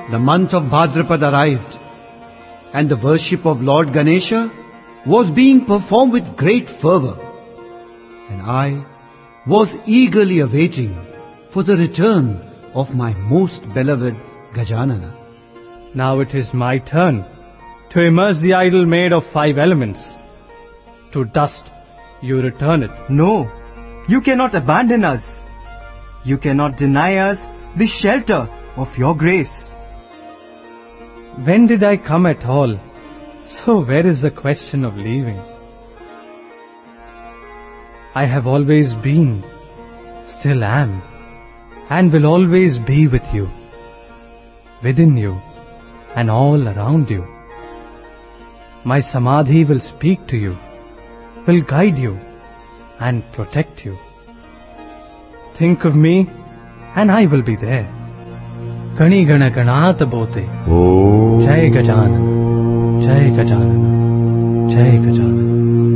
The month of Bhadrapad arrived, and the worship of Lord Ganesha was being performed with great fervor, and I was eagerly awaiting for the return of my most beloved Gajanana. Now it is my turn to immerse the idol made of 5 elements. To dust you return it. No, you cannot abandon us. You cannot deny us the shelter of your grace. When did I come at all? So where is the question of leaving? I have always been, still am, and will always be with you, within you, and all around you. My Samadhi will speak to you, will guide you, and protect you. Think of me, and I will be there. Gani Gana Ganata Bote. Jai Gajanana, Jai Gajanana, Jai Gajanana.